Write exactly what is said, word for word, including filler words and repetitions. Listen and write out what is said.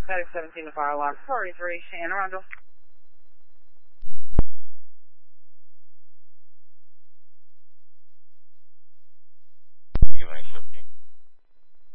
Static seventeen to fire lock. Priority three, Anne Arundel. U A seventeen.